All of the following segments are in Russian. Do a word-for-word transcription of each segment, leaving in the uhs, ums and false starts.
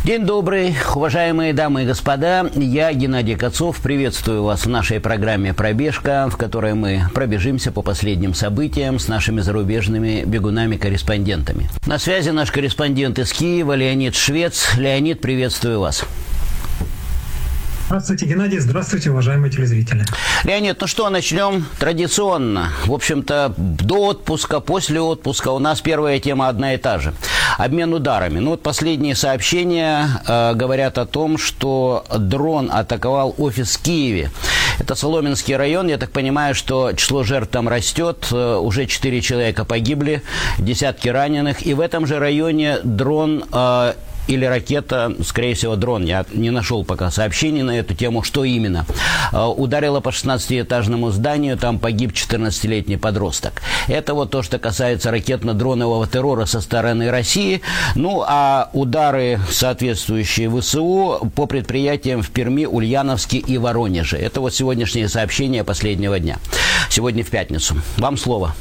День добрый, уважаемые дамы и господа. Я, Геннадий Кацов, приветствую вас в нашей программе «Пробежка», в которой мы пробежимся по последним событиям с нашими зарубежными бегунами-корреспондентами. На связи наш корреспондент из Киева Леонид Швец. Леонид, приветствую вас. Здравствуйте, Геннадий. Здравствуйте, уважаемые телезрители. Леонид, ну что, начнем традиционно. В общем-то, до отпуска, после отпуска у нас первая тема одна и та же. Обмен ударами. Ну вот последние сообщения э, говорят о том, что дрон атаковал офис в Киеве. Это Соломенский район. Я так понимаю, что число жертв там растет. Э, уже четыре человека погибли, десятки раненых. И в этом же районе дрон... Э, или ракета, скорее всего, дрон, я не нашел пока сообщений на эту тему, что именно, ударила по шестнадцатиэтажному зданию, там погиб четырнадцатилетний подросток. Это вот то, что касается ракетно-дронового террора со стороны России. Ну, а удары, соответствующие ВСУ, по предприятиям в Перми, Ульяновске и Воронеже. Это вот сегодняшние сообщения последнего дня. Сегодня в пятницу. Вам слово.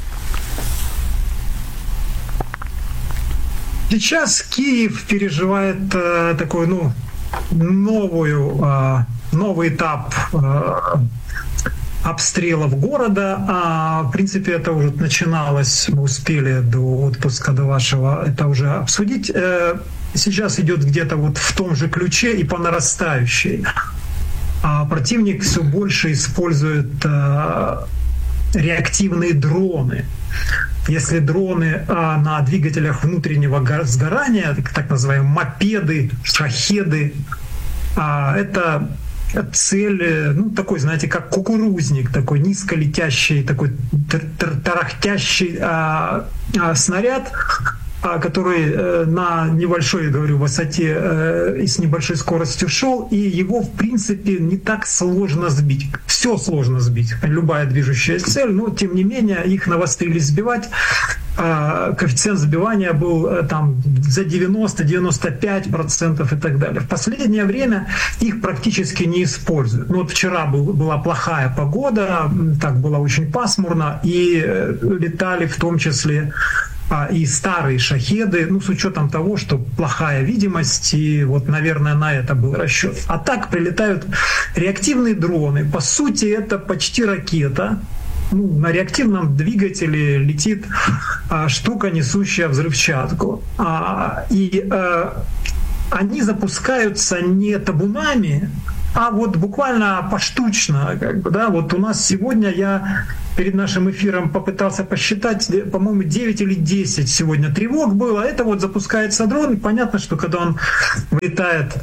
Сейчас Киев переживает э, такой, ну, новую, э, новый этап э, обстрелов города. А, в принципе, это уже начиналось, мы успели до отпуска, до вашего, это уже обсудить. Э, сейчас идет где-то вот в том же ключе и по нарастающей. А противник все больше использует э, реактивные дроны. Если дроны а, на двигателях внутреннего сгорания, так называемые мопеды, шахеды, а, это цель, ну, такой, знаете, как кукурузник, такой низколетящий, такой тарахтящий а, а, снаряд, а, который э, на небольшой, говорю, высоте э, и с небольшой скоростью шел, и его, в принципе, не так сложно сбить. Все сложно сбить, любая движущая цель, но, тем не менее, их навострились сбивать. Э, коэффициент сбивания был э, там за девяносто — девяносто пять процентов и так далее. В последнее время их практически не используют. Ну, вот вчера был, была плохая погода, так было очень пасмурно, и э, летали в том числе и старые шахеды, ну, с учетом того, что плохая видимость, и вот, наверное, на это был расчет. А так прилетают реактивные дроны. По сути, это почти ракета. Ну, на реактивном двигателе летит а, штука, несущая взрывчатку. А, и а, они запускаются не табунами, а вот буквально поштучно. Как бы, да? Вот у нас сегодня, я перед нашим эфиром попытался посчитать, по-моему, девять или десять сегодня тревог было. Это вот запускается дрон, и понятно, что когда он влетает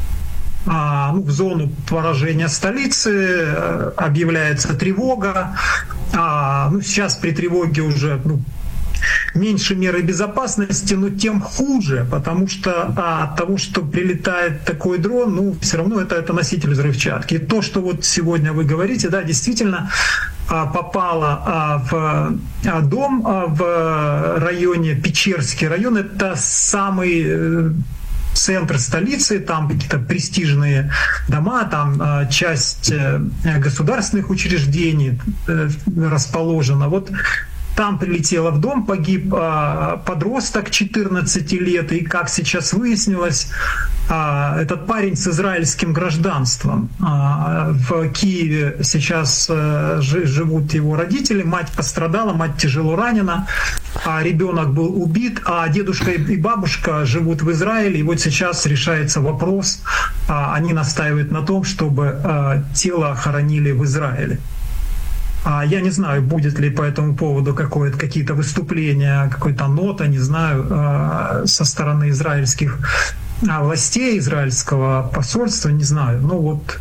а, ну, в зону поражения столицы, объявляется тревога. А, ну, сейчас при тревоге уже... Ну, меньше меры безопасности, но тем хуже, потому что а, от того, что прилетает такой дрон, ну, все равно это, это носитель взрывчатки. И то, что вот сегодня вы говорите, да, действительно а, попало а, в а, дом а, в районе, Печерский район, это самый... Э, центр столицы, там какие-то престижные дома, там э, часть э, государственных учреждений э, расположена. Вот там прилетело в дом, погиб э, подросток четырнадцати лет, и, как сейчас выяснилось, э, этот парень с израильским гражданством. Э, в Киеве сейчас э, живут его родители, мать пострадала, мать тяжело ранена, а ребенок был убит, а дедушка и бабушка живут в Израиле, и вот сейчас решается вопрос, э, они настаивают на том, чтобы э, тело хоронили в Израиле. Я не знаю, будет ли по этому поводу какое-то, какие-то выступления, какой-то нота, не знаю, со стороны израильских властей, израильского посольства, не знаю. Ну вот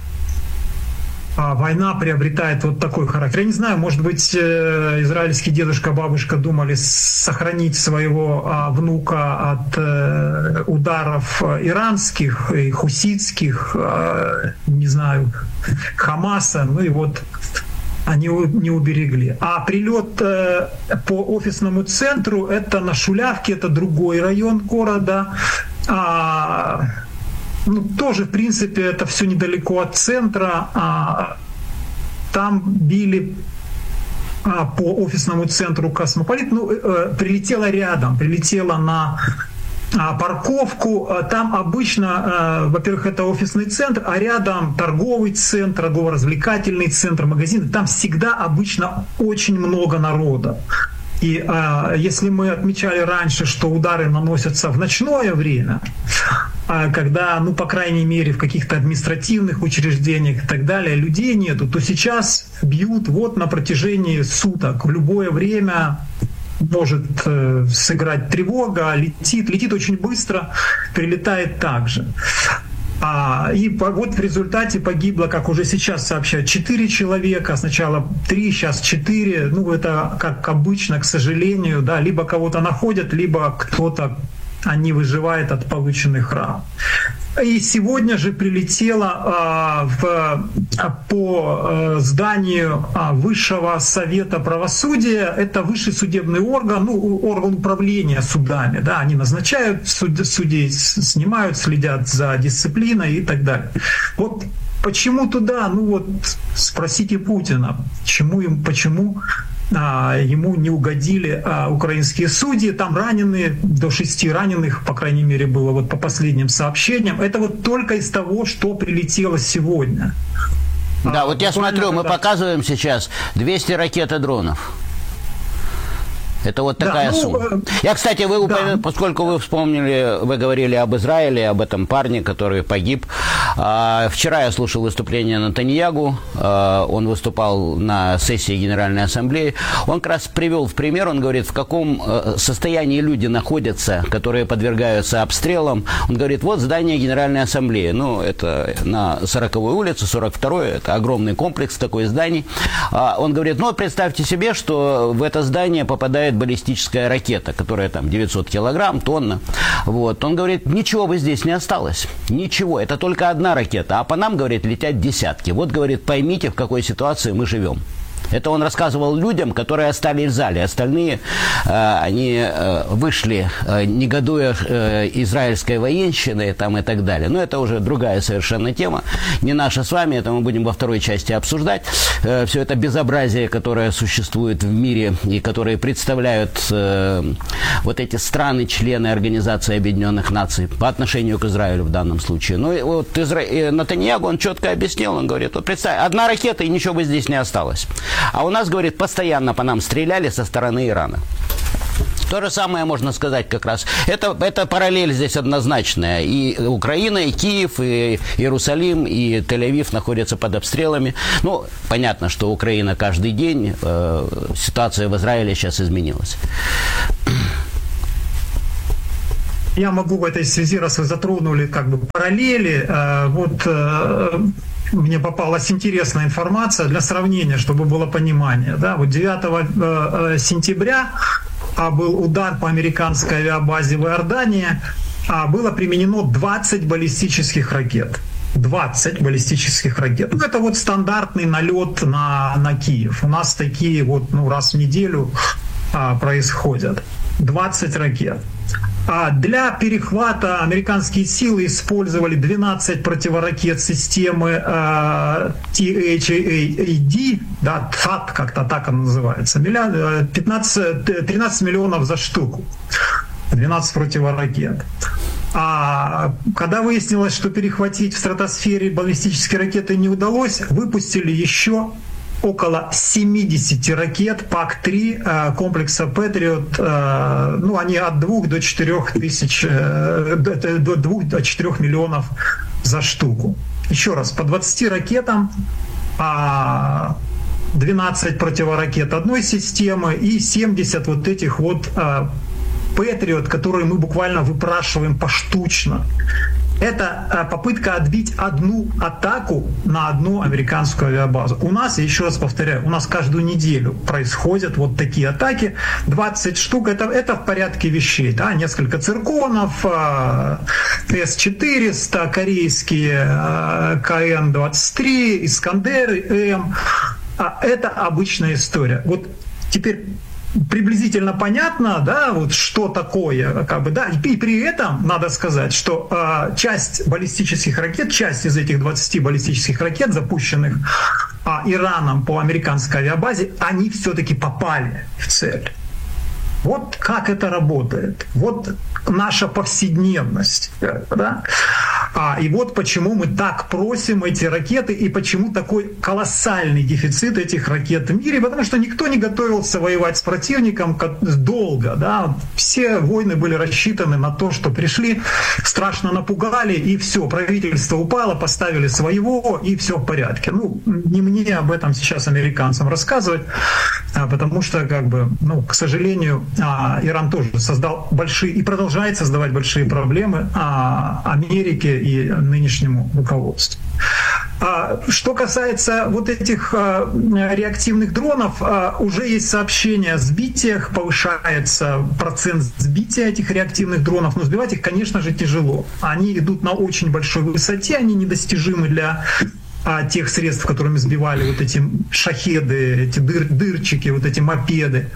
война приобретает вот такой характер. Я не знаю, может быть, израильский дедушка, бабушка думали сохранить своего внука от ударов иранских и хуситских, не знаю, Хамаса, ну и вот они не уберегли. А прилет э, по офисному центру — это на Шулявке, это другой район города. А, ну, тоже, в принципе, это все недалеко от центра. А, там били а, по офисному центру «Космополит». Ну, э, прилетела рядом, прилетела на парковку. Там обычно, во-первых, это офисный центр, а рядом торговый центр, торгово-развлекательный центр, магазин. Там всегда обычно очень много народа. И а, если мы отмечали раньше, что удары наносятся в ночное время, а, когда, ну, по крайней мере, в каких-то административных учреждениях и так далее людей нету, то сейчас бьют вот на протяжении суток, в любое время может э, сыграть тревога, летит, летит очень быстро, прилетает так же. А, и по, вот в результате погибло, как уже сейчас сообщают, четыре человека, сначала три, сейчас четыре. Ну, это как обычно, к сожалению, да, либо кого-то находят, либо кто-то а не выживает от полученных ран. И сегодня же прилетело а, в, а, по а, зданию а, Высшего Совета Правосудия. Это высший судебный орган, ну, орган управления судами. Да, они назначают суд, судей, снимают, следят за дисциплиной и так далее. Вот почему туда? Ну вот спросите Путина, почему им, почему а, ему не угодили а, украинские судьи. Там раненые, до шести раненых, по крайней мере, было вот по последним сообщениям. Это вот только из того, что прилетело сегодня. Да, а, вот я смотрю, мы показываем сейчас двести ракет и дронов. Это вот такая да, ну, сумма. Я, кстати, вы упомянули, да. Поскольку вы вспомнили, вы говорили об Израиле, об этом парне, который погиб. А, вчера я слушал выступление Нетаньягу. А, он выступал на сессии Генеральной Ассамблеи. Он как раз привел в пример, он говорит, в каком состоянии люди находятся, которые подвергаются обстрелам. Он говорит, вот здание Генеральной Ассамблеи. Ну, это на сороковой улице, сорок второй, это огромный комплекс такой зданий. А, он говорит, ну, представьте себе, что в это здание попадает баллистическая ракета, которая там девятьсот килограмм, тонна. Вот. Он говорит, ничего бы здесь не осталось. Ничего. Это только одна ракета. А по нам, говорит, летят десятки. Вот, говорит, поймите, в какой ситуации мы живем. Это он рассказывал людям, которые остались в зале. Остальные, э, они э, вышли, э, негодуя э, израильской военщиной там, и так далее. Но это уже другая совершенно тема. Не наша с вами, это мы будем во второй части обсуждать. Э, все это безобразие, которое существует в мире и которые представляют э, вот эти страны, члены Организации Объединенных Наций по отношению к Израилю в данном случае. Ну и вот Изра... Нетаньягу, он четко объяснил, он говорит, вот представь, одна ракета и ничего бы здесь не осталось. А у нас, говорит, постоянно по нам стреляли со стороны Ирана. То же самое можно сказать как раз. Это, это параллель здесь однозначная. И Украина, и Киев, и Иерусалим, и Тель-Авив находятся под обстрелами. Ну, понятно, что Украина каждый день, э, ситуация в Израиле сейчас изменилась. Я могу в этой связи, раз вы затронули как бы параллели, э, вот э, мне попалась интересная информация для сравнения, чтобы было понимание. Да? Вот девятого сентября а, был удар по американской авиабазе в Иордании, а было применено двадцать баллистических ракет. двадцать баллистических ракет. Ну, это вот стандартный налет на, на Киев. У нас такие вот ну, раз в неделю а, происходят. двадцать ракет. А для перехвата американские силы использовали двенадцать противоракет системы э, Ти Эйч Эй Ди, да, ТХАД, как-то так она называется, пятнадцать, тринадцать миллионов за штуку, двенадцать противоракет. А когда выяснилось, что перехватить в стратосфере баллистические ракеты не удалось, выпустили еще около семьдесят ракет пак три комплекса Патриот. Ну, они от двух до четырёх тысяч, до двух до четырёх миллионов за штуку. Еще раз, по двадцати ракетам, двенадцать противоракет одной системы и семьдесят вот этих вот Патриот, которые мы буквально выпрашиваем поштучно. Это попытка отбить одну атаку на одну американскую авиабазу. У нас, я еще раз повторяю, у нас каждую неделю происходят вот такие атаки. двадцать штук, это, это в порядке вещей. Да? Несколько цирконов, С четыреста, корейские Ка Эн двадцать три, Искандеры, М. Это обычная история. Вот теперь приблизительно понятно, да, вот что такое, как бы, да, и при этом надо сказать, что э, часть баллистических ракет, часть из этих двадцати баллистических ракет, запущенных э, Ираном по американской авиабазе, они все-таки попали в цель. Вот как это работает. Вот наша повседневность. Да? А, и вот почему мы так просим эти ракеты, и почему такой колоссальный дефицит этих ракет в мире, потому что никто не готовился воевать с противником долго. Да? Все войны были рассчитаны на то, что пришли, страшно напугали, и все, правительство упало, поставили своего, и все в порядке. Ну, не мне об этом сейчас американцам рассказывать, потому что, как бы, ну, к сожалению, Иран тоже создал большие и продолжает создавать большие проблемы Америке и нынешнему руководству. Что касается вот этих реактивных дронов, уже есть сообщения о сбитиях, повышается процент сбития этих реактивных дронов, но сбивать их, конечно же, тяжело. Они идут на очень большой высоте, они недостижимы для тех средств, которыми сбивали вот эти шахеды, эти дыр, дырчики, вот эти мопеды.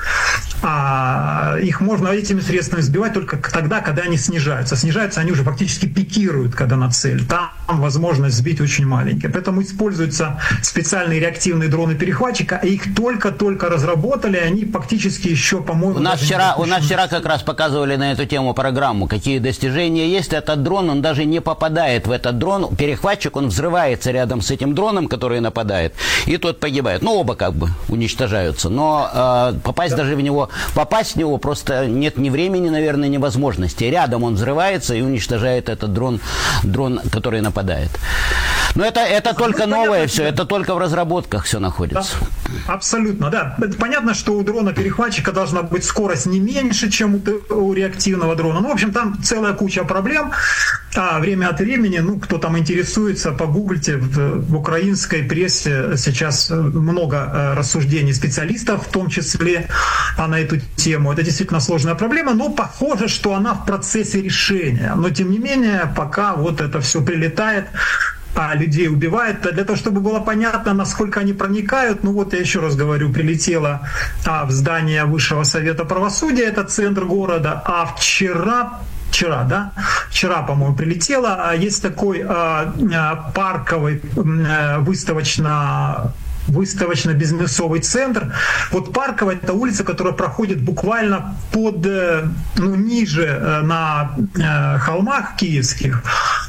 А их можно этими средствами сбивать только тогда, когда они снижаются. Снижаются они уже фактически пикируют, когда на цель. Там возможность сбить очень маленькая. Поэтому используются специальные реактивные дроны-перехватчика, и их только-только разработали, они фактически еще, по-моему... У нас, вчера, у нас вчера как раз показывали на эту тему программу, какие достижения есть. Этот дрон, он даже не попадает в этот дрон. Перехватчик, он взрывается рядом с этим дроном, который нападает, и тот погибает. Ну, оба как бы уничтожаются. Но э, попасть да. даже в него, попасть в него просто нет ни времени, наверное, ни возможности. Рядом он взрывается и уничтожает этот дрон, дрон, который нападает. Но это, это только ну, новое все, это только в разработках все находится. Да, абсолютно, да. Понятно, что у дрона-перехватчика должна быть скорость не меньше, чем у, у реактивного дрона. Ну, в общем, там целая куча проблем. А время от времени, ну, кто там интересуется, погуглите, в, в украинской прессе сейчас много рассуждений специалистов, в том числе на эту тему. Это действительно сложная проблема, но похоже, что она в процессе решения. Но, тем не менее, пока вот это все прилетает, а людей убивает. Для того, чтобы было понятно, насколько они проникают, ну вот я еще раз говорю, прилетело а, в здание Высшего Совета Правосудия, это центр города, а вчера Вчера, да? Вчера, по-моему, прилетело. Есть такой а, парковый а, выставочно выставочно-бизнесовый центр. Вот Парковая — это улица, которая проходит буквально под, ну, ниже на холмах киевских,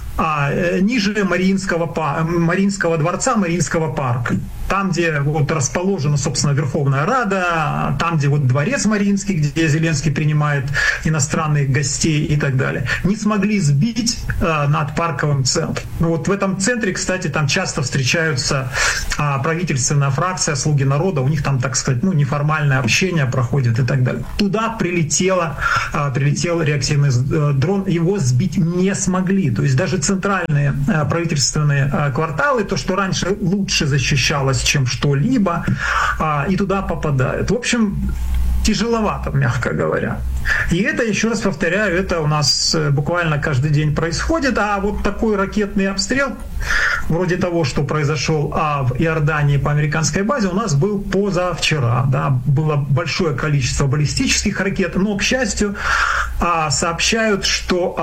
а ниже Мариинского, Мариинского дворца, Мариинского парка. Там, где вот расположена, собственно, Верховная Рада, там, где вот дворец Мариинский, где Зеленский принимает иностранных гостей и так далее, не смогли сбить э, над Парковым центром. Ну, вот в этом центре, кстати, там часто встречаются э, правительственная фракция, слуги народа, у них там, так сказать, ну, неформальное общение проходит и так далее. Туда прилетело, э, прилетел реактивный э, дрон, его сбить не смогли. То есть даже центральные э, правительственные э, кварталы, то, что раньше лучше защищалось, чем что-либо, а, и туда попадают. В общем, тяжеловато, мягко говоря. И это, еще раз повторяю, это у нас буквально каждый день происходит. А вот такой ракетный обстрел, вроде того, что произошел а, в Иордании по американской базе, у нас был позавчера. Да, было большое количество баллистических ракет, но, к счастью, а, сообщают, что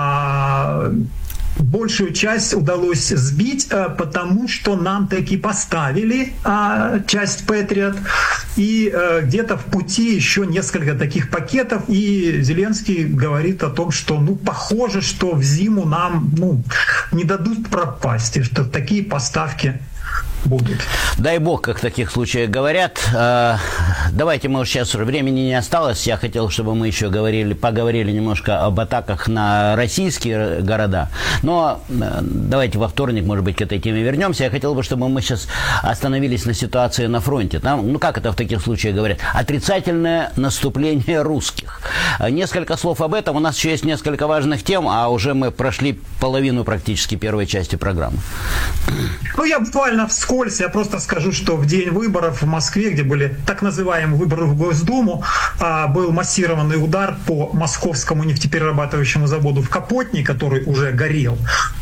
а, большую часть удалось сбить, потому что нам таки поставили а, часть Патриот, и а, где-то в пути еще несколько таких пакетов, и Зеленский говорит о том, что, ну, похоже, что в зиму нам, ну, не дадут пропасть, и что такие поставки будут. Дай бог, как в таких случаях говорят. Давайте, мы сейчас времени не осталось. Я хотел, чтобы мы еще говорили, поговорили немножко об атаках на российские города. Но давайте во вторник, может быть, к этой теме вернемся. Я хотел бы, чтобы мы сейчас остановились на ситуации на фронте. Там, ну, как это в таких случаях говорят? Отрицательное наступление русских. Несколько слов об этом. У нас еще есть несколько важных тем, а уже мы прошли половину практически первой части программы. Ну, я буквально вскользь, я просто скажу, что в день выборов в Москве, где были так называемые выборы в Госдуму, был массированный удар по московскому нефтеперерабатывающему заводу в Капотне, который уже горел.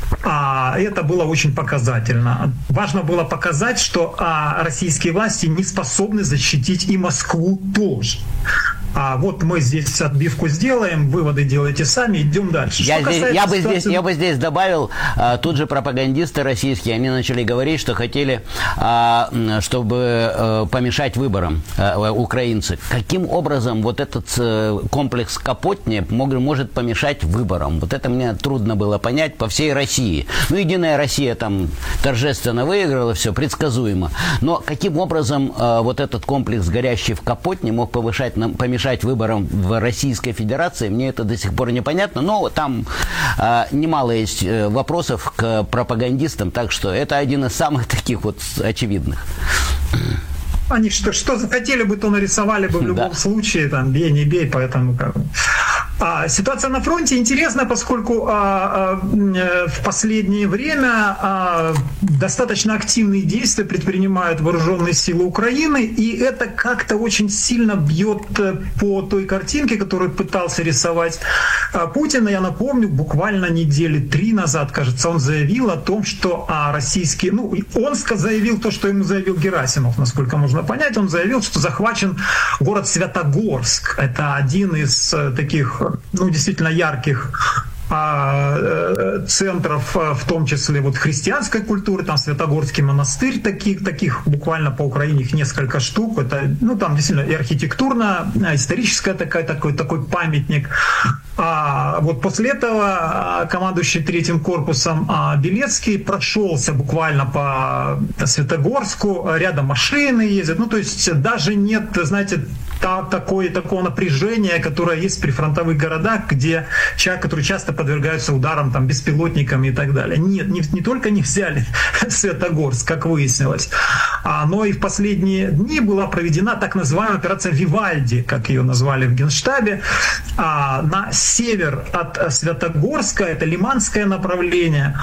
А это было очень показательно. Важно было показать, что а, российские власти не способны защитить и Москву тоже. а вот мы здесь отбивку сделаем, выводы делайте сами, идем дальше. Я, здесь, я, бы здесь, я бы здесь добавил, а, тут же пропагандисты российские, они начали говорить, что хотели, а, чтобы а, помешать выборам а, украинцы. Каким образом вот этот а, комплекс Капотни мог, может помешать выборам? Вот это мне трудно было понять по всей России. Ну, Единая Россия там торжественно выиграла, все предсказуемо. Но каким образом а, вот этот комплекс, горящий в Капотни, мог повышать, помешать выборам в Российской Федерации, мне это до сих пор непонятно. Но там а, немало есть вопросов к пропагандистам, так что это один из самых таких вот очевидных. Они что, что захотели бы, то нарисовали бы в любом да. случае, там, бей, не бей, поэтому как бы. А, ситуация на фронте интересна, поскольку а, а, в последнее время а, достаточно активные действия предпринимают вооруженные силы Украины, и это как-то очень сильно бьет по той картинке, которую пытался рисовать а, Путин. Я напомню, буквально недели три назад, кажется, он заявил о том, что а, российские... Ну, он заявил то, что ему заявил Герасимов, насколько можно понять. Он заявил, что захвачен город Святогорск. Это один из таких, ну, действительно ярких центров, в том числе вот христианской культуры, там Святогорский монастырь, таких, таких буквально по Украине их несколько штук. Это, ну, там действительно и архитектурно, историческая такая, такой, такой памятник. А вот после этого командующий третьим корпусом Белецкий прошелся буквально по Святогорску, рядом машины ездят, ну, то есть даже нет, знаете, такое, такого напряжения, которое есть при фронтовых городах, где человек, который часто подвергаются ударам там, беспилотниками и так далее. Нет, не, не только не взяли Святогорск, как выяснилось, а, но и в последние дни была проведена так называемая операция «Вивальди», как ее назвали в Генштабе, а, на север от Святогорска, это Лиманское направление.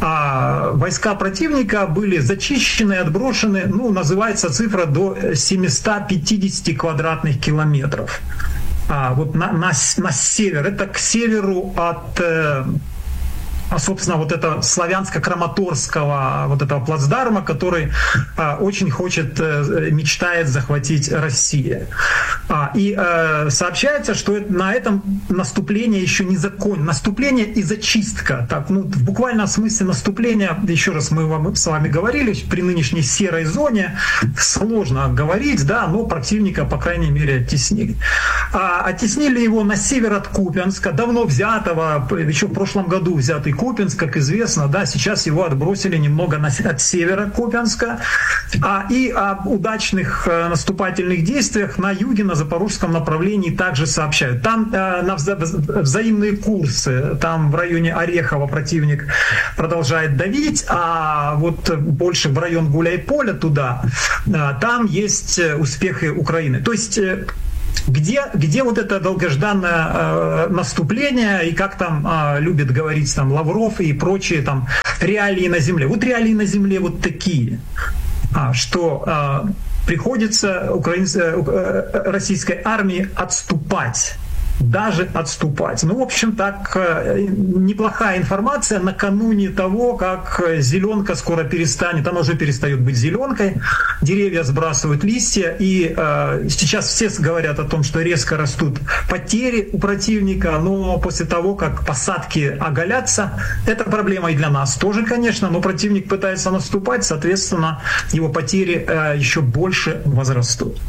А войска противника были зачищены, отброшены, ну, называется цифра до семьсот пятьдесят квадратных километров. А вот на, на, на север, это к северу от, э, собственно, вот этого славянско-краматорского вот этого плацдарма, который э, очень хочет, э, мечтает захватить Россия. А, и э, сообщается, что на этом наступление еще не закончено. Наступление и зачистка. Так, ну, в буквальном смысле наступление, еще раз мы вам, с вами говорили, при нынешней серой зоне сложно говорить, да, но противника, по крайней мере, оттеснили. А, оттеснили его на север от Купянска, давно взятого, еще в прошлом году взятый Купянск, как известно, да, сейчас его отбросили немного на, от севера Купянска. А, и о удачных э, наступательных действиях на юге, на запорожском направлении также сообщают. Там э, на вза- взаимные курсы, там в районе Орехова противник продолжает давить, а вот больше в район Гуляйполя туда, э, там есть успехи Украины. То есть э, Где, где вот это долгожданное э, наступление, и как там э, любит говорить там Лавров и прочие там реалии на земле. Вот реалии на земле вот такие, а, что э, приходится украинской, э, российской армии отступать. Даже отступать. Ну, в общем, так, неплохая информация накануне того, как зеленка скоро перестанет, она уже перестает быть зеленкой, деревья сбрасывают листья, и э, сейчас все говорят о том, что резко растут потери у противника, но после того, как посадки оголятся, это проблема и для нас тоже, конечно, но противник пытается наступать, соответственно, его потери э, еще больше возрастут.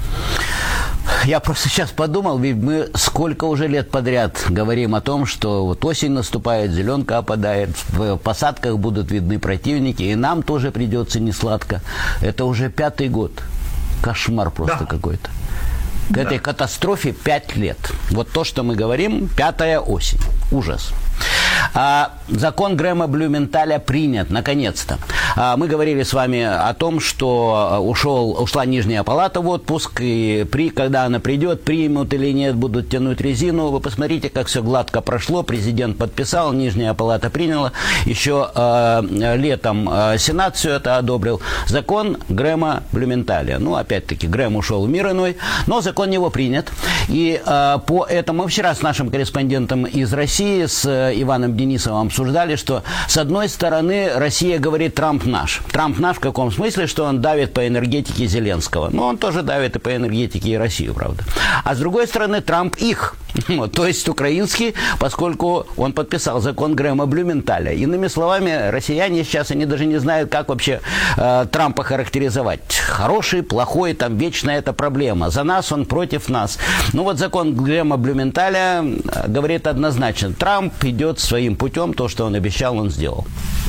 Я просто сейчас подумал, ведь мы сколько уже лет подряд говорим о том, что вот осень наступает, зеленка опадает, в посадках будут видны противники, и нам тоже придется несладко. Это уже пятый год. Кошмар просто да. какой-то. К да. этой катастрофе пять лет. Вот то, что мы говорим, пятая осень. Ужас. А, закон Грэма Блюменталя принят, наконец-то. А, мы говорили с вами о том, что ушел, ушла Нижняя палата в отпуск, и при, когда она придет, примут или нет, будут тянуть резину. Вы посмотрите, как все гладко прошло. Президент подписал, Нижняя палата приняла. Еще э, летом э, Сенат все это одобрил. Закон Грэма Блюменталя. Ну, опять-таки, Грэм ушел в мир иной, но закон его принят. И э, по этому мы вчера с нашим корреспондентом из России, с Иваном Иваном Денисовым обсуждали, что с одной стороны Россия говорит «Трамп наш». Трамп наш в каком смысле? Что он давит по энергетике Зеленского. Но он тоже давит и по энергетике и Россию, правда. А с другой стороны Трамп их. Вот, то есть украинский, поскольку он подписал закон Грэма Блюменталя. Иными словами, россияне сейчас, они даже не знают, как вообще э, Трампа характеризовать. Хороший, плохой, там вечно эта проблема. За нас он, против нас. Ну вот закон Грэма Блюменталя говорит однозначно. Трамп идет своим путем, то, что он обещал, он сделал.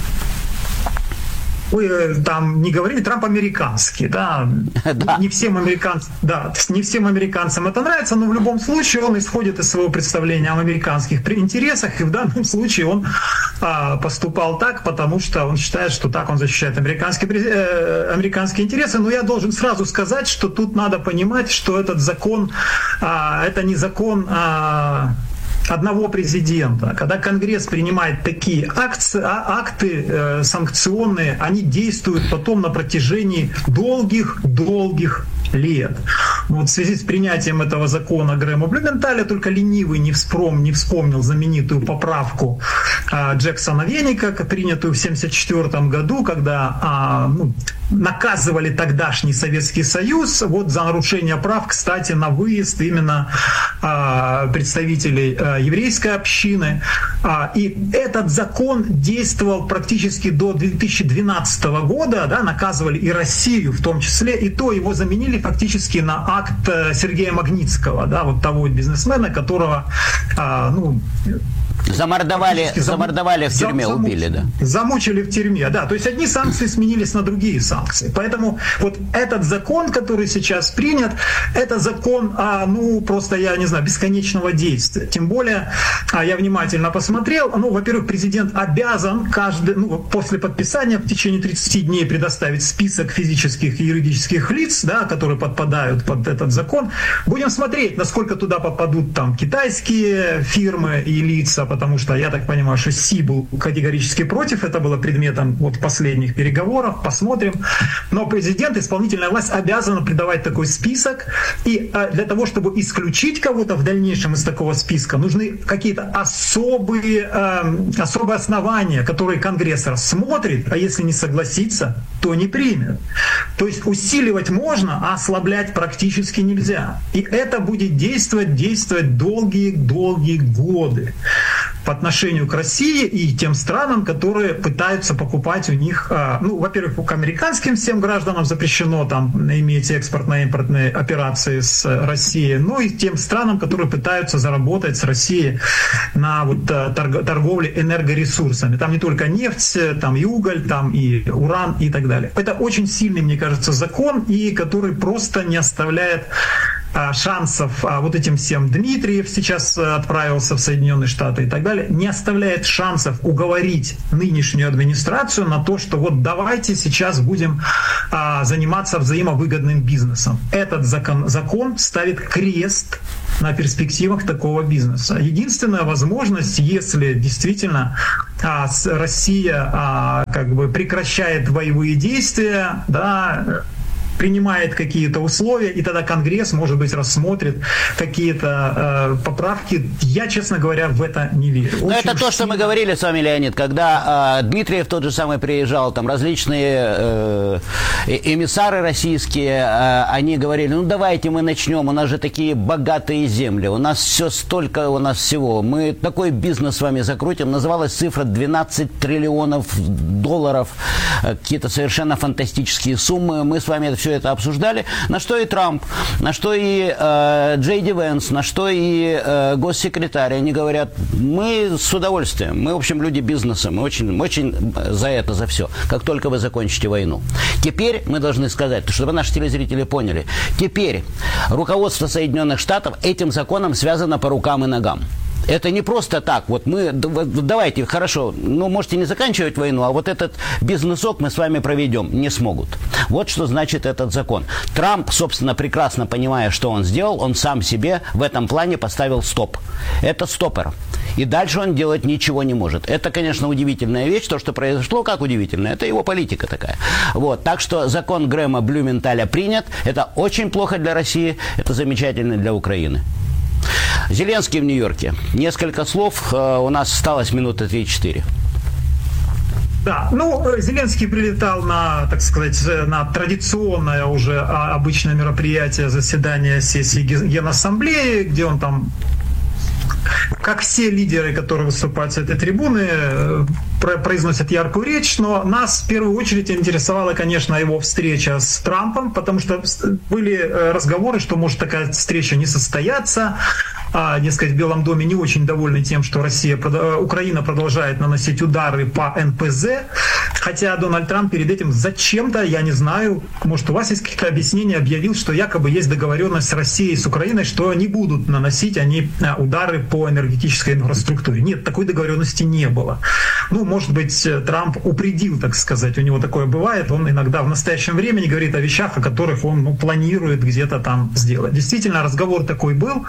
Вы там не говорили, Трамп американский, да? Да. Не всем американцам, да, не всем американцам это нравится, но в любом случае он исходит из своего представления о американских интересах, и в данном случае он а, поступал так, потому что он считает, что так он защищает американские, э, американские интересы. Но я должен сразу сказать, что тут надо понимать, что этот закон, а, это не закон а, одного президента. Когда Конгресс принимает такие акции, акты э, санкционные, они действуют потом на протяжении долгих-долгих лет. Вот в связи с принятием этого закона Грэма Блюменталя только ленивый не вспомнил, не вспомнил знаменитую поправку э, Джексона Веника, принятую в семьдесят четвёртом году, когда э, ну, наказывали тогдашний Советский Союз вот за нарушение прав, кстати, на выезд именно э, представителей э, еврейской общины. А, и этот закон действовал практически до две тысячи двенадцатого года, да, наказывали и Россию в том числе, и то его заменили фактически на акт Сергея Магнитского, да, вот того бизнесмена, которого, а, ну, Замордовали, зам... замордовали в тюрьме, зам... убили, да. Замучили в тюрьме, да. То есть одни санкции сменились на другие санкции. Поэтому вот этот закон, который сейчас принят, это закон, а, ну, просто, я не знаю, бесконечного действия. Тем более, а, я внимательно посмотрел, ну, во-первых, президент обязан каждый, ну, после подписания в течение тридцати дней предоставить список физических и юридических лиц, да, которые подпадают под этот закон. Будем смотреть, насколько туда попадут там китайские фирмы и лица, потому что я так понимаю, что Си был категорически против, это было предметом вот последних переговоров, посмотрим. Но президент, исполнительная власть обязана придавать такой список, и для того, чтобы исключить кого-то в дальнейшем из такого списка, нужны какие-то особые, э, особые основания, которые Конгресс рассмотрит, а если не согласится, то не примет. То есть усиливать можно, а ослаблять практически нельзя. И это будет действовать, действовать долгие-долгие годы по отношению к России и тем странам, которые пытаются покупать у них, ну, во-первых, к американским всем гражданам запрещено там иметь экспортно-импортные операции с Россией, ну и тем странам, которые пытаются заработать с Россией на вот торговле энергоресурсами. Там не только нефть, там и уголь, там и уран и так далее. Это очень сильный, мне кажется, закон, и который просто не оставляет шансов вот этим всем. Дмитриев сейчас отправился в Соединенные Штаты и так далее, не оставляет шансов уговорить нынешнюю администрацию на то, что вот давайте сейчас будем а, заниматься взаимовыгодным бизнесом. Этот закон, закон ставит крест на перспективах такого бизнеса. Единственная возможность, если действительно а, Россия а, как бы прекращает боевые действия, да, принимает какие-то условия, и тогда Конгресс, может быть, рассмотрит какие-то э, поправки. Я, честно говоря, в это не верю. Но это то, что мы говорили с вами, Леонид, когда э, Дмитриев тот же самый приезжал, там различные э, эмиссары российские, э, они говорили, ну давайте мы начнем, у нас же такие богатые земли, у нас все столько, у нас всего, мы такой бизнес с вами закрутим. Называлась цифра двенадцать триллионов долларов, э, какие-то совершенно фантастические суммы. Мы с вами это все это обсуждали, на что и Трамп, на что и э, Джей Ди Венс, на что и э, госсекретарь, они говорят, мы с удовольствием, мы, в общем, люди бизнеса, мы очень, очень за это, за все, как только вы закончите войну. Теперь мы должны сказать, чтобы наши телезрители поняли, теперь руководство Соединенных Штатов этим законом связано по рукам и ногам. Это не просто так, вот мы, давайте, хорошо, ну, можете не заканчивать войну, а вот этот бизнесок мы с вами проведем. Не смогут. Вот что значит этот закон. Трамп, собственно, прекрасно понимая, что он сделал, он сам себе в этом плане поставил стоп. Это стопор. И дальше он делать ничего не может. Это, конечно, удивительная вещь. То, что произошло, как удивительно, это его политика такая. Вот. Так что закон Грэма Блюменталя принят. Это очень плохо для России, это замечательно для Украины. Зеленский в Нью-Йорке. Несколько слов. У нас осталось минуты три-четыре. Да, ну, Зеленский прилетал на, так сказать, на традиционное уже обычное мероприятие, заседание сессии Генассамблеи, где он там, как все лидеры, которые выступают с этой трибуны, произносят яркую речь, но нас в первую очередь интересовала, конечно, его встреча с Трампом, потому что были разговоры, что может такая встреча не состояться. А, дескать, в Белом доме не очень довольны тем, что Россия, Украина продолжает наносить удары по эн пэ зэ, хотя Дональд Трамп перед этим зачем-то, я не знаю, может, у вас есть какие-то объяснения, объявил, что якобы есть договоренность с Россией и с Украиной, что не будут наносить они удары по энергетической инфраструктуре. Нет, такой договоренности не было. Ну, может быть, Трамп упредил, так сказать, у него такое бывает, он иногда в настоящем времени говорит о вещах, о которых он ну, планирует где-то там сделать. Действительно, разговор такой был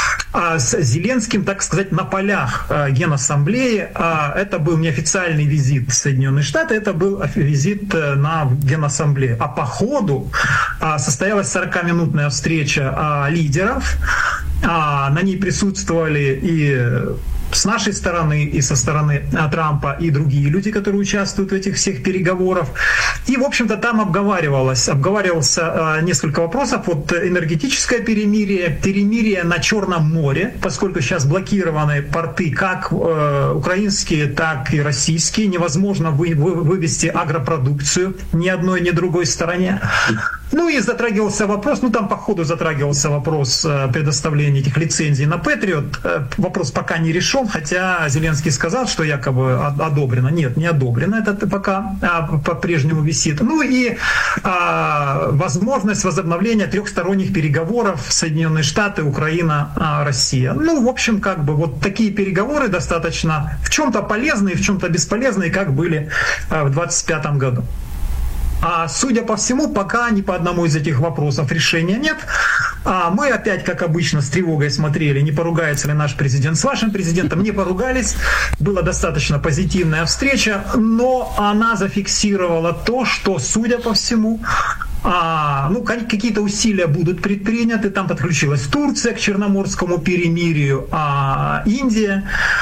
с Зеленским, так сказать, на полях Генассамблеи. Это был неофициальный визит в Соединенные Штаты, это был визит на Генассамблею. А по ходу состоялась сорокаминутная встреча лидеров. На ней присутствовали и с нашей стороны, и со стороны Трампа, и другие люди, которые участвуют в этих всех переговорах. И, в общем-то, там обговаривалось, обговаривался э, несколько вопросов. Вот энергетическое перемирие, перемирие на Черном море, поскольку сейчас блокированы порты как э, украинские, так и российские. Невозможно вы, вы, вывести агропродукцию ни одной, ни другой стороне. Ну и затрагивался вопрос, ну там по ходу затрагивался вопрос э, предоставления этих лицензий на Патриот. Э, вопрос пока не решен, хотя Зеленский сказал, что якобы одобрено. Нет, не одобрено, это пока а, по-прежнему висит. Ну и а, возможность возобновления трехсторонних переговоров Соединенные Штаты, Украина, а, Россия. Ну, в общем, как бы вот такие переговоры достаточно в чем-то полезные, в чем-то бесполезные, как были а, в двадцать пятом году. А судя по всему, пока ни по одному из этих вопросов решения нет. А мы опять, как обычно, с тревогой смотрели, не поругается ли наш президент с вашим президентом. Не поругались. Была достаточно позитивная встреча, но она зафиксировала то, что, судя по всему, а, ну, какие-то усилия будут предприняты. Там подключилась Турция к Черноморскому перемирию, а Индия.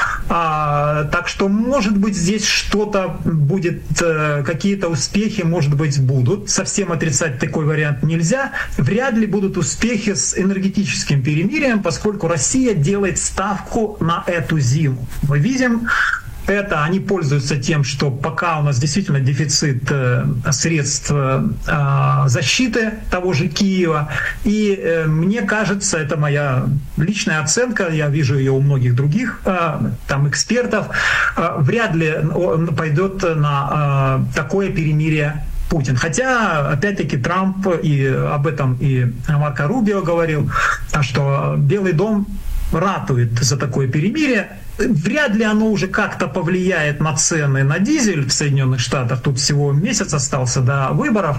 А, так что, может быть, здесь что-то будет, какие-то успехи, может быть, будут. Совсем отрицать такой вариант нельзя. Вряд ли будут успехи с энергетическим перемирием, поскольку Россия делает ставку на эту зиму. Мы видим, это они пользуются тем, что пока у нас действительно дефицит э, средств э, защиты того же Киева. И э, мне кажется, это моя личная оценка, я вижу ее у многих других э, там экспертов, э, вряд ли он пойдет на э, такое перемирие Путин. Хотя, опять-таки, Трамп и об этом и Марко Рубио говорил, что Белый дом ратует за такое перемирие. Вряд ли оно уже как-то повлияет на цены на дизель в Соединенных Штатах. Тут всего месяц остался до выборов.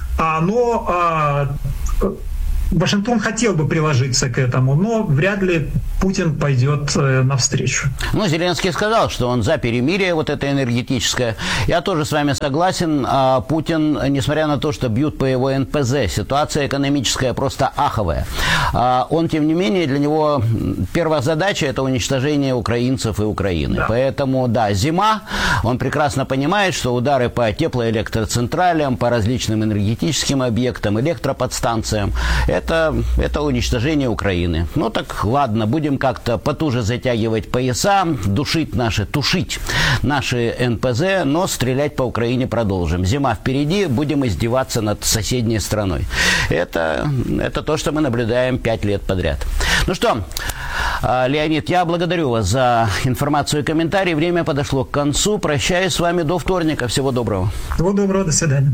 Но Вашингтон хотел бы приложиться к этому, но вряд ли Путин пойдет навстречу. Ну, Зеленский сказал, что он за перемирие, вот это энергетическое. Я тоже с вами согласен. А Путин, несмотря на то, что бьют по его эн пэ зэ, ситуация экономическая просто аховая. А он, тем не менее, для него первая задача – это уничтожение украинцев и Украины. Да. Поэтому, да, зима. Он прекрасно понимает, что удары по теплоэлектроцентралям, по различным энергетическим объектам, электроподстанциям – Это, это уничтожение Украины. Ну так ладно, будем как-то потуже затягивать пояса, душить наши, тушить наши эн пэ зэ, но стрелять по Украине продолжим. Зима впереди, будем издеваться над соседней страной. Это, это то, что мы наблюдаем пять лет подряд. Ну что, Леонид, я благодарю вас за информацию и комментарии. Время подошло к концу. Прощаюсь с вами до вторника. Всего доброго. Всего доброго, до свидания.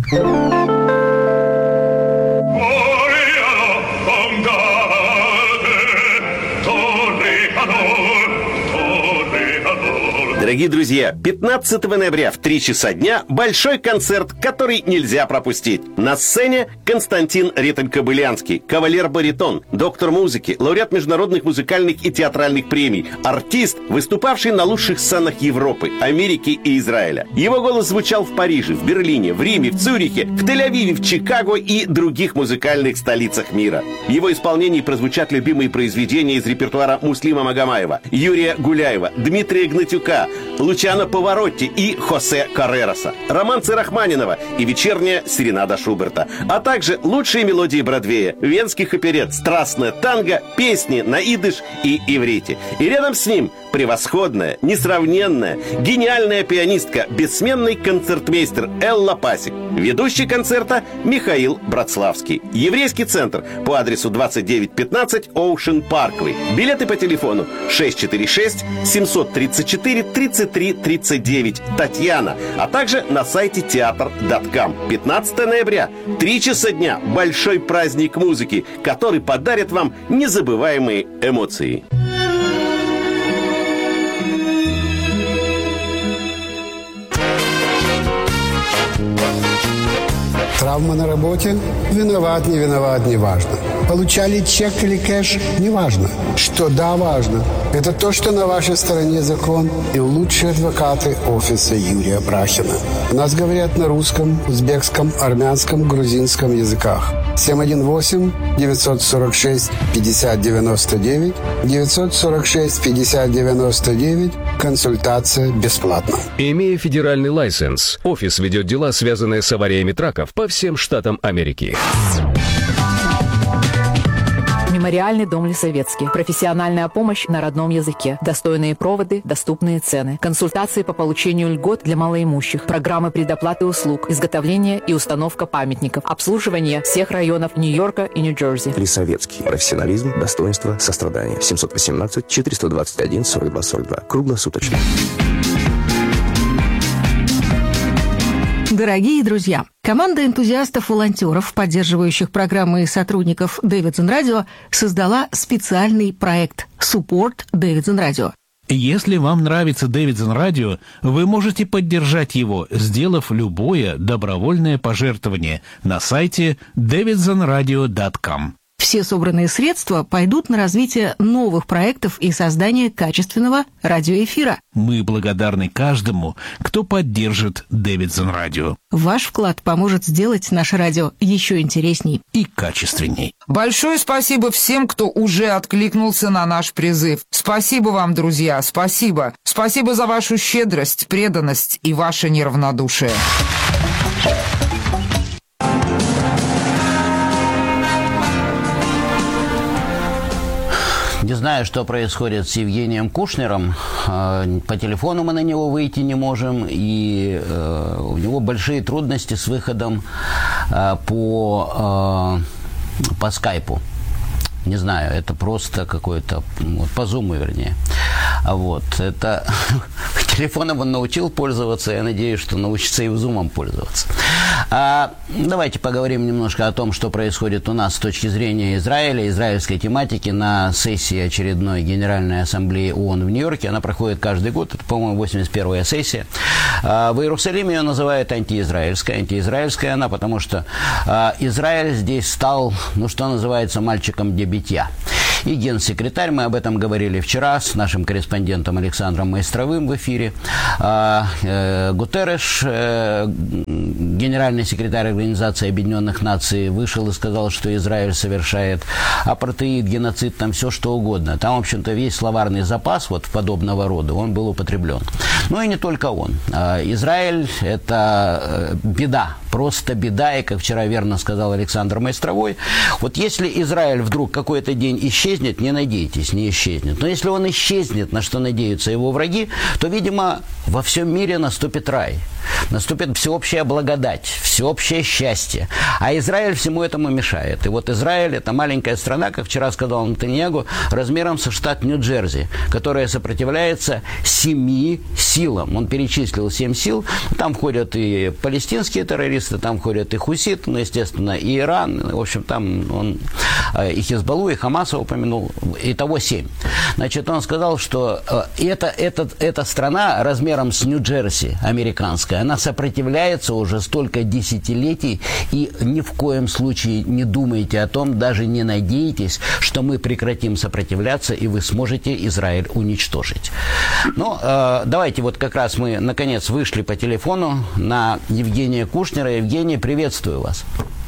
Дорогие друзья, пятнадцатого ноября в три часа дня большой концерт, который нельзя пропустить. На сцене Константин Ретель-Кобылянский, кавалер-баритон, доктор музыки, лауреат международных музыкальных и театральных премий, артист, выступавший на лучших сценах Европы, Америки и Израиля. Его голос звучал в Париже, в Берлине, в Риме, в Цюрихе, в Тель-Авиве, в Чикаго и других музыкальных столицах мира. В его исполнении прозвучат любимые произведения из репертуара Муслима Магомаева, Юрия Гуляева, Дмитрия Гнатюка, Лучано Паваротти и Хосе Каррероса, романсы Рахманинова и вечерняя серенада Шуберта, а также лучшие мелодии Бродвея, венских оперет, страстное танго, песни на идыш и иврите. И рядом с ним превосходная, несравненная, гениальная пианистка, бессменный концертмейстер Элла Пасик. Ведущий концерта Михаил Братславский. Еврейский центр по адресу двадцать девять пятнадцать Оушен Парквей. Билеты по телефону шесть четыре шесть семь три четыре тридцать три тридцать девять Татьяна, а также на сайте театр точка ком. пятнадцатого ноября, три часа дня, большой праздник музыки, который подарит вам незабываемые эмоции. Травма на работе? Виноват, не виноват, не важно. Получали чек или кэш? Не важно. Что да, важно. Это то, что на вашей стороне закон и лучшие адвокаты офиса Юрия Брахина. У нас говорят на русском, узбекском, армянском, грузинском языках. семь один восемь девятьсот сорок шесть пятьдесят девяносто девять девятьсот сорок шесть пятьдесят девяносто девять. Консультация бесплатна. Имея федеральный лайсенс, офис ведет дела, связанные с авариями траков по всем штатам Америки. Мемориальный дом Лисовецкий. Профессиональная помощь на родном языке. Достойные проводы, доступные цены. Консультации по получению льгот для малоимущих. Программы предоплаты услуг. Изготовление и установка памятников. Обслуживание всех районов Нью-Йорка и Нью-Джерси. Лисовецкий. Профессионализм, достоинство, сострадание. семьсот восемнадцать четыреста двадцать один сорок два сорок два. Круглосуточно. Дорогие друзья, команда энтузиастов-волонтеров, поддерживающих программы и сотрудников Davidson Radio, создала специальный проект «Support Davidson Radio». Если вам нравится Davidson Radio, вы можете поддержать его, сделав любое добровольное пожертвование на сайте дэвидсон радио точка ком. Все собранные средства пойдут на развитие новых проектов и создание качественного радиоэфира. Мы благодарны каждому, кто поддержит Davidson Radio. Ваш вклад поможет сделать наше радио еще интересней и качественней. Большое спасибо всем, кто уже откликнулся на наш призыв. Спасибо вам, друзья, спасибо. Спасибо за вашу щедрость, преданность и ваше неравнодушие. Не знаю, что происходит с Евгением Кушнером. По телефону мы на него выйти не можем, и у него большие трудности с выходом по, по скайпу. Не знаю, это просто какой-то, вот, по зуму, вернее. Вот, это телефоном он научил пользоваться, я надеюсь, что научится и в зумом пользоваться. А, давайте поговорим немножко о том, что происходит у нас с точки зрения Израиля, израильской тематики на сессии очередной Генеральной Ассамблеи ООН в Нью-Йорке. Она проходит каждый год, это, по-моему, восемьдесят первая сессия. А, в Иерусалиме ее называют антиизраильской. Антиизраильская она, потому что а, Израиль здесь стал, ну, что называется, мальчиком для битья. И генсекретарь, мы об этом говорили вчера с нашим корреспондентом Александром Майстровым в эфире, а, э, Гутерреш, э, генеральный секретарь Организации Объединенных Наций, вышел и сказал, что Израиль совершает апартеид, геноцид, там все что угодно. Там, в общем-то, весь словарный запас вот подобного рода, он был употреблен. Ну и не только он. А, Израиль – это беда, просто беда, и, как вчера верно сказал Александр Майстровой, вот если Израиль вдруг какой-то день исчезнет, не надейтесь, не исчезнет. Но если он исчезнет, на что надеются его враги, то, видимо, во всем мире наступит рай. Наступит всеобщая благодать, всеобщее счастье. А Израиль всему этому мешает. И вот Израиль – это маленькая страна, как вчера сказал Нетаньяху, размером со штат Нью-Джерси, которая сопротивляется семи силам. Он перечислил семь сил. Там входят и палестинские террористы, террористы, там ходят и хуситы, ну, естественно, и Иран, в общем, там он и Хизбаллу, и Хамаса упомянул, итого семь. Значит, он сказал, что это, это, эта страна размером с Нью-Джерси, американская, она сопротивляется уже столько десятилетий, и ни в коем случае не думайте о том, даже не надейтесь, что мы прекратим сопротивляться, и вы сможете Израиль уничтожить. Ну, э, давайте вот как раз мы, наконец, вышли по телефону на Евгения Кушнера. Евгений, приветствую вас.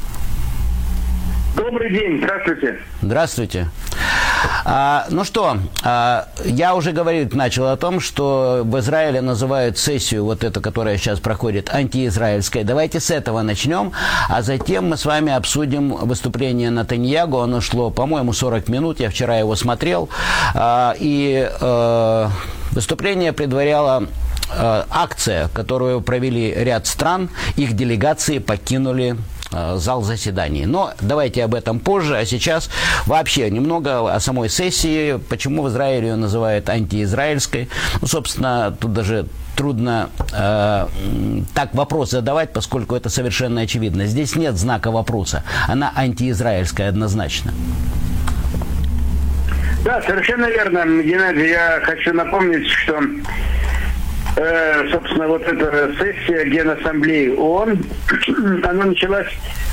Добрый день, здравствуйте. Здравствуйте. А, ну что, а, я уже говорить начал о том, что в Израиле называют сессию, вот эту, которая сейчас проходит, антиизраильской. Давайте с этого начнем, а затем мы с вами обсудим выступление Нетаньяху. Оно шло, по-моему, сорок минут, я вчера его смотрел, а, и а, выступление предваряло а, акция, которую провели ряд стран, их делегации покинули зал заседаний. Но давайте об этом позже, а сейчас вообще немного о самой сессии, почему в Израиле ее называют антиизраильской. Ну, собственно, тут даже трудно э, так вопрос задавать, поскольку это совершенно очевидно. Здесь нет знака вопроса. Она антиизраильская однозначно. Да, совершенно верно, Геннадий. Я хочу напомнить, что Э, собственно, вот эта сессия Генассамблеи ООН, она началась,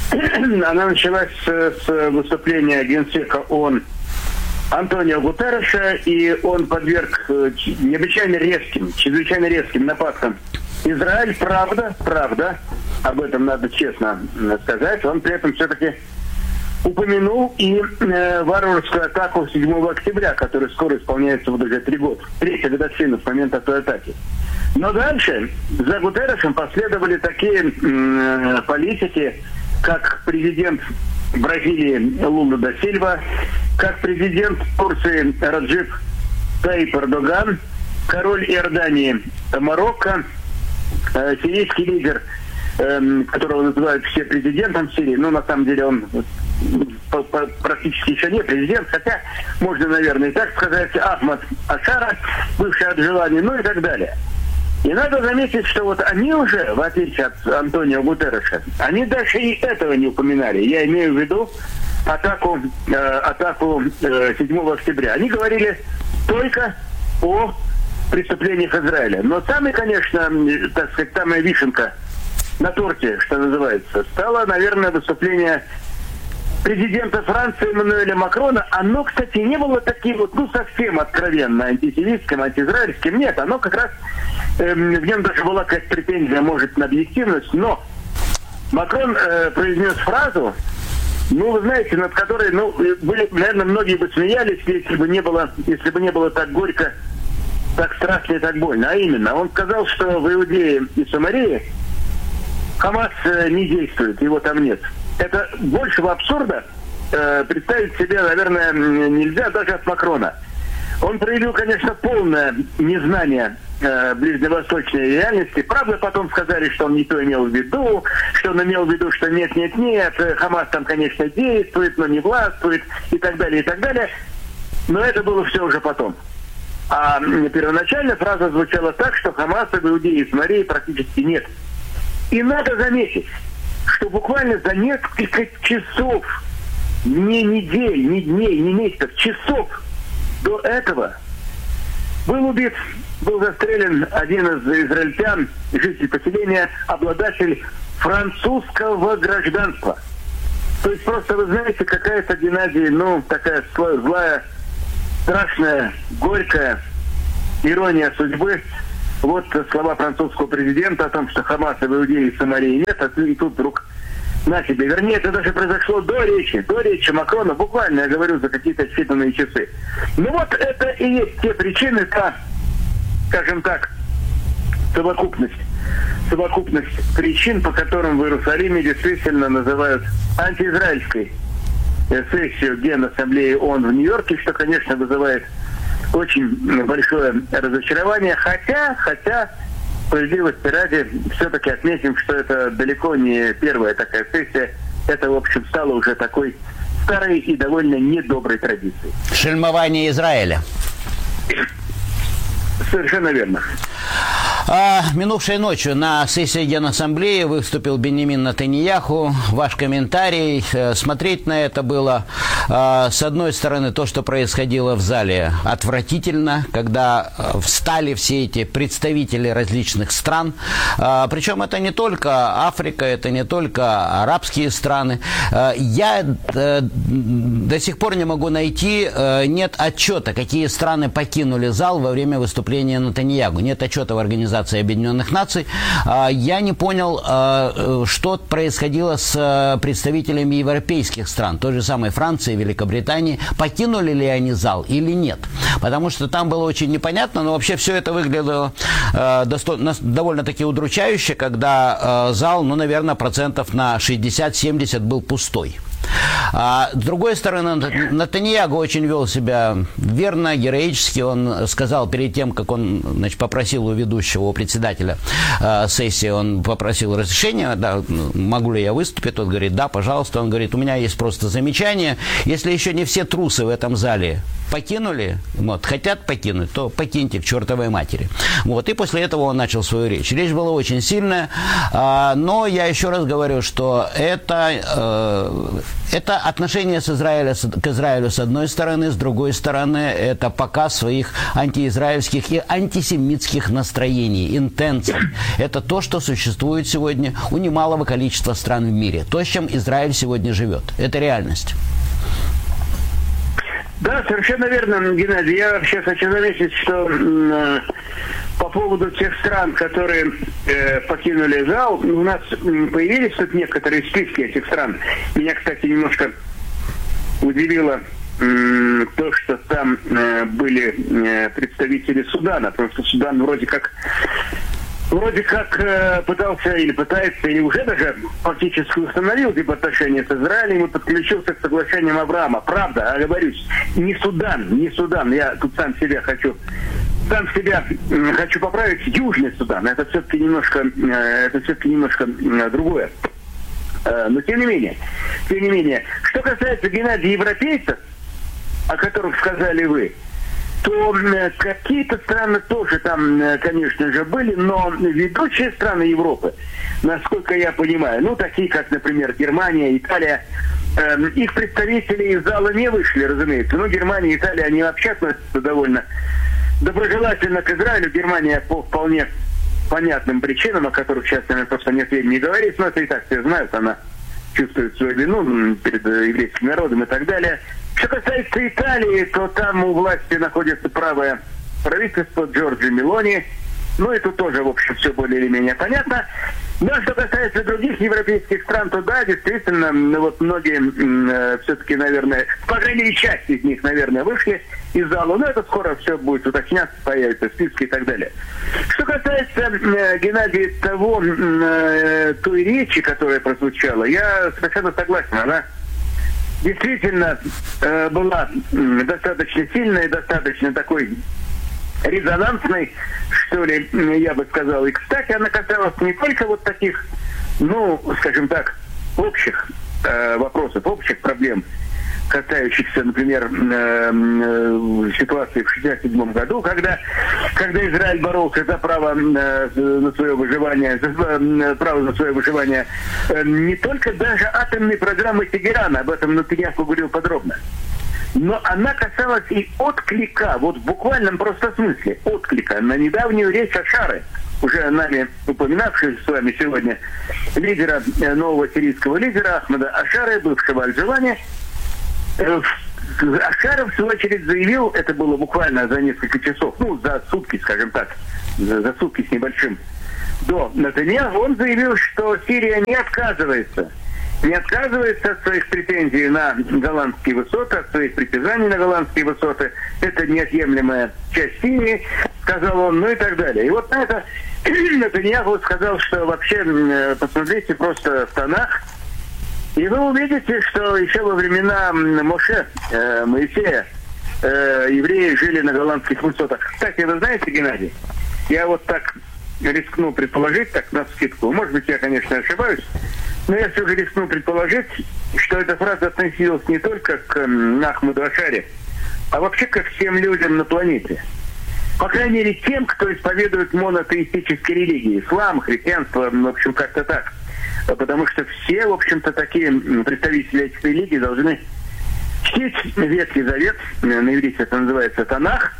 она началась с, с выступления генсека ООН Антонио Гутерреша, и он подверг необычайно резким, чрезвычайно резким нападкам Израиль. Правда, правда, об этом надо честно сказать, он при этом все-таки упомянул и э, варварскую атаку седьмого октября, которая скоро исполняется вот уже три года, третья годовщина с момента той атаки. Но дальше за Гутеррешем последовали такие э, политики, как президент Бразилии Лула да Сильва, как президент Турции Раджеп Таyyip Эрдоган, король Иордании Марокко, э, сирийский лидер, э, которого называют все президентом Сирии, но на самом деле он практически еще не президент, хотя можно, наверное, и так сказать, Ахмад Ашара, бывший Аджелани, ну и так далее. И надо заметить, что вот они уже, в отличие от Антонио Гутерреша, они даже и этого не упоминали. Я имею в виду атаку, э, атаку э, седьмого октября. Они говорили только о преступлениях Израиля. Но самый, конечно, так сказать, самая вишенка на торте, что называется, стало, наверное, выступление президента Франции Эммануэля Макрона. Оно, кстати, не было таким вот, ну, совсем откровенно антисемитским, антиизраильским. Нет, оно как раз, э, в нем даже была какая-то претензия, может, на объективность. Но Макрон э, произнес фразу, ну, вы знаете, над которой, ну, были, наверное, многие бы смеялись, если бы не было, если бы не было так горько, так страшно и так больно. А именно, он сказал, что в Иудее и Самарии Хамас э, не действует, его там нет. Это большего абсурда э, представить себе, наверное, нельзя даже от Макрона. Он проявил, конечно, полное незнание э, ближневосточной реальности. Правда, потом сказали, что он не то имел в виду, что он имел в виду, что нет-нет-нет, Хамас там, конечно, действует, но не властвует, и так далее, и так далее. Но это было все уже потом. А первоначально фраза звучала так, что Хамаса в Иудее и Самарии практически нет. И надо заметить, что буквально за несколько часов, не недель, не дней, не месяцев, часов до этого был убит, был застрелен один из израильтян, житель поселения, обладатель французского гражданства. То есть просто, вы знаете, какая-то, Геннадий, ну, такая злая, страшная, горькая ирония судьбы. Вот слова французского президента о том, что Хамаса в Иудее и Самарии нет, а и тут вдруг на себе. Вернее, это даже произошло до речи, до речи Макрона, буквально, я говорю, за какие-то считанные часы. Ну вот это и есть те причины, та, скажем так, совокупность, совокупность причин, по которым в Иерусалиме действительно называют антиизраильской сессию Генассамблеи ООН в Нью-Йорке, что, конечно, вызывает очень большое разочарование, хотя, хотя, справедливости ради, все-таки отметим, что это далеко не первая такая сессия, это, в общем, стало уже такой старой и довольно недоброй традицией. Шельмование Израиля. Совершенно верно. А, минувшей ночью на сессии Генассамблеи выступил Беньямин Нетаньяху. Ваш комментарий. Смотреть на это было, а, с одной стороны, то, что происходило в зале, отвратительно, когда встали все эти представители различных стран. А, причем это не только Африка, это не только арабские страны. А, я а, до сих пор не могу найти, а, нет отчета, какие страны покинули зал во время выступления Нетаньяху. Нет отчета в Организации Объединенных Наций. Я не понял, что происходило с представителями европейских стран, той же самой Франции, Великобритании. Покинули ли они зал или нет? Потому что там было очень непонятно, но вообще все это выглядело довольно-таки удручающе, когда зал, ну, наверное, процентов на шестьдесят-семьдесят был пустой. А, с другой стороны, Нетаньяху очень вел себя верно, героически. Он сказал перед тем, как он, значит, попросил у ведущего, у председателя э, сессии, он попросил разрешения, да, могу ли я выступить. Тот говорит, да, пожалуйста. Он говорит, у меня есть просто замечание. Если еще не все трусы в этом зале покинули, вот, хотят покинуть, то покиньте к чертовой матери. Вот, и после этого он начал свою речь. Речь была очень сильная, э, но я еще раз говорю, что это... Э, Это отношение с Израиля, к Израилю с одной стороны, с другой стороны, это показ своих антиизраильских и антисемитских настроений, интенций. Это то, что существует сегодня у немалого количества стран в мире. То, с чем Израиль сегодня живет. Это реальность. Да, совершенно верно, Геннадий. Я вообще хочу заметить, что э, по поводу тех стран, которые э, покинули зал, у нас появились тут некоторые списки этих стран. Меня, кстати, немножко удивило э, то, что там э, были э, представители Судана, потому что Судан вроде как вроде как э, пытался или пытается, или уже даже фактически установил типа отношения с Израилем и подключился к соглашениям Авраама. Правда, оговорюсь, не Судан, не Судан, я тут сам себя хочу сам себя э, хочу поправить, Южный Судан, это все-таки немножко, э, это все-таки немножко э, другое. Э, но тем не менее, тем не менее, что касается, Геннадия, европейцев, о которых сказали вы, то какие-то страны тоже там, конечно же, были, но ведущие страны Европы, насколько я понимаю, ну, такие как, например, Германия, Италия, э, их представители из зала не вышли, разумеется. Но Германия и Италия, они вообще относятся довольно доброжелательно к Израилю. Германия по вполне понятным причинам, о которых сейчас, наверное, просто нет времени говорить, но это и так все знают, она чувствует свою вину перед еврейским народом и так далее. Что касается Италии, то там у власти находится правое правительство Джорджо Мелони. Ну, и тут тоже, в общем, все более или менее понятно. Но что касается других европейских стран, то да, действительно, ну, вот многие э, все-таки, наверное, по крайней мере, часть из них, наверное, вышли из зала. Но это скоро все будет уточняться, появятся списки и так далее. Что касается, э, Геннадий, того, э, той речи, которая прозвучала, я совершенно согласен. Она действительно э, была э, достаточно сильной, достаточно такой резонансной, что ли, я бы сказал. И, кстати, она касалась не только вот таких, ну, скажем так, общих э, вопросов, общих проблем, касающихся, например, э, э, ситуации в шестьдесят седьмом году, когда, когда Израиль боролся за право э, на свое выживание, за э, право на свое выживание э, не только даже атомной программы Тегерана, об этом Нетаньяху говорил подробно, но она касалась и отклика, вот в буквальном просто смысле, отклика на недавнюю речь Ашары, уже нами упоминавшего с вами сегодня, лидера, нового сирийского лидера Ахмада Ашары, бывшего Аль-Джавани. Ашаров, в свою очередь, заявил, это было буквально за несколько часов, ну, за сутки, скажем так, за, за сутки с небольшим, до Нетаньяху, он заявил, что Сирия не отказывается не отказывается от своих претензий на голландские высоты, от своих притязаний на голландские высоты. Это неотъемлемая часть Сирии, сказал он, ну и так далее. И вот на это Нетаньяху сказал, что вообще, посмотрите просто в Танах, и вы увидите, что еще во времена Моше, э, Моисея, э, евреи жили на голландских высотах. Кстати, вы знаете, Геннадий, я вот так рискну предположить, так на вскидку, может быть, я, конечно, ошибаюсь, но я все же рискну предположить, что эта фраза относилась не только к Ахмаду Ашаре, а вообще ко всем людям на планете. По крайней мере, тем, кто исповедует монотеистические религии. Ислам, христианство, в общем, как-то так. Потому что все, в общем-то, такие представители этих религий должны чтить Ветхий Завет, на иврите это называется Танах,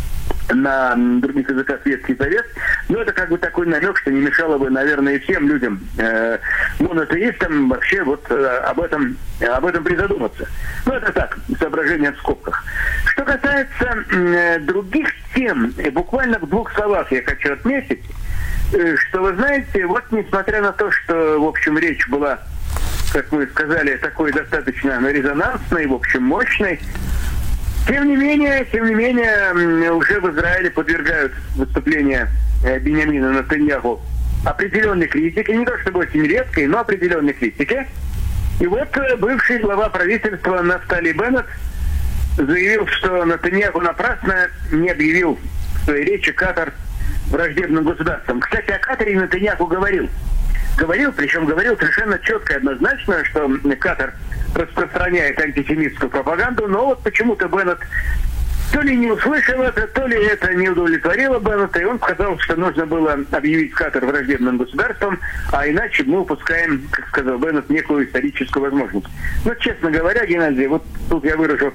на других языках Ветхий Завет. Но это как бы такой намек, что не мешало бы, наверное, и всем людям, э, монотеистам, вообще вот э, об этом, об этом призадуматься. Ну, это так, соображение в скобках. Что касается э, других тем, буквально в двух словах я хочу отметить, э, что, вы знаете, вот несмотря на то, что, в общем, речь была, как мы сказали, такой достаточно резонансной, в общем, мощной, Тем не менее, тем не менее, уже в Израиле подвергают выступления Биньямина Нетаньяху определенной критике, не то чтобы очень редкой, но определенной критике. И вот бывший глава правительства Нафтали Беннет заявил, что Нетаньяху напрасно не объявил в своей речи Катар враждебным государством. Кстати, о Катаре Нетаньяху говорил. Говорил, причем говорил совершенно четко и однозначно, что Катар распространяет антисемитскую пропаганду, но вот почему-то Беннет то ли не услышал это, то ли это не удовлетворило Беннета, и он сказал, что нужно было объявить Катар враждебным государством, а иначе мы упускаем, как сказал Беннет, некую историческую возможность. Но, честно говоря, Геннадий, вот тут я выражу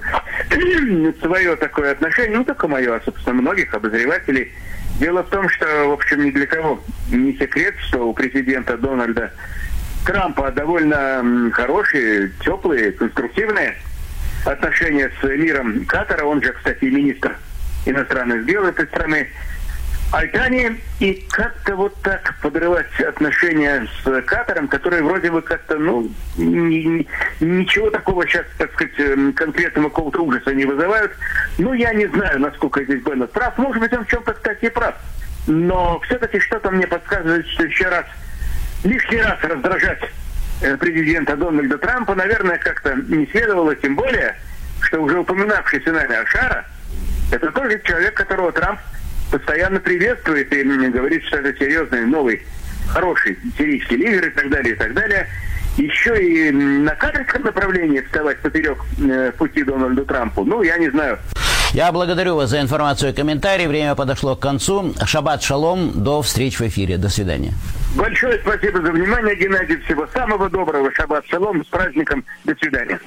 свое такое отношение, не только мое, а, собственно, многих обозревателей. Дело в том, что, в общем, ни для кого не секрет, что у президента Дональда Трампа довольно хорошие, теплые, конструктивные отношения с миром Катара. Он же, кстати, министр иностранных дел этой страны Аль-Тани. И как-то вот так подрывать отношения с Катаром, которые вроде бы как-то, ну, ни, ничего такого сейчас, так сказать, конкретного какого-то ужаса не вызывают. Ну, я не знаю, насколько здесь Беннет прав. Может быть, он в чем-то, кстати, и прав. Но все-таки что-то мне подсказывает, что еще раз, лишний раз раздражать президента Дональда Трампа, наверное, как-то не следовало, тем более, что уже упоминавшийся нами Ашара, это тоже человек, которого Трамп постоянно приветствует и говорит, что это серьезный, новый, хороший сирийский лидер и так далее, и так далее. Еще и на кадрском направлении вставать поперек э, пути Дональду Трампу, ну, я не знаю. Я благодарю вас за информацию и комментарий. Время подошло к концу. Шаббат шалом. До встречи в эфире. До свидания. Большое спасибо за внимание, Геннадий. Всего самого доброго. Шаббат шалом. С праздником. До свидания.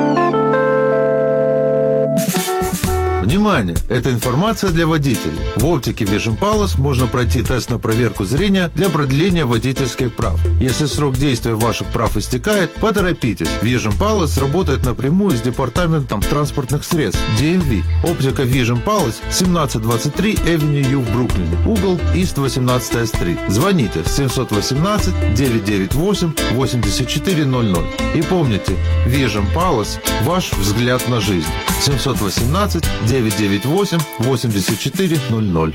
Внимание! Это информация для водителей. В оптике Vision Palace можно пройти тест на проверку зрения для продления водительских прав. Если срок действия ваших прав истекает, поторопитесь. Vision Palace работает напрямую с департаментом транспортных средств ди эм ви. Оптика Vision Palace семнадцать двадцать три Avenue U в Бруклине. Угол East восемнадцатая стрит. Звоните семь один восемь девять девять восемь восемь четыре ноль ноль. И помните, Vision Palace – ваш взгляд на жизнь. семь один восемь девять девять восемь восемь четыре ноль ноль.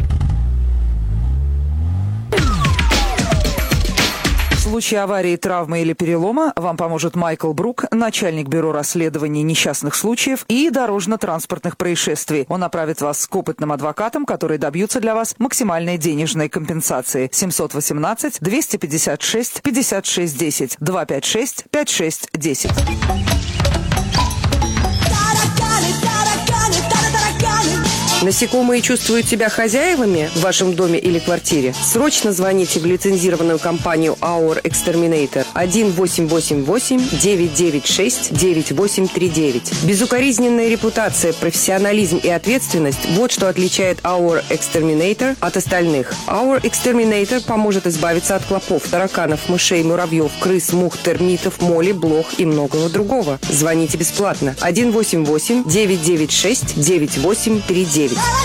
В случае аварии, травмы или перелома вам поможет Майкл Брук, начальник бюро расследований несчастных случаев и дорожно-транспортных происшествий. Он направит вас к опытным адвокатам, которые добьются для вас максимальной денежной компенсации. семь один восемь двести пятьдесят шесть пятьдесят шесть десять два пять шесть пять шесть десять. Насекомые чувствуют себя хозяевами в вашем доме или квартире? Срочно звоните в лицензированную компанию Our Exterminator один восемь восемь восемь девять девять шесть девять восемь три девять. Безукоризненная репутация, профессионализм и ответственность – вот что отличает Our Exterminator от остальных. Our Exterminator поможет избавиться от клопов, тараканов, мышей, муравьев, крыс, мух, термитов, моли, блох и многого другого. Звоните бесплатно один восемь восемь девять девять шесть девять восемь три девять.